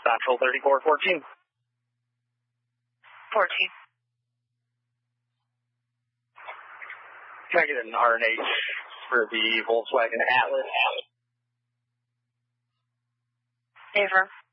Central 3414. 14. Can I get an RNH for the Volkswagen Atlas? Affirm.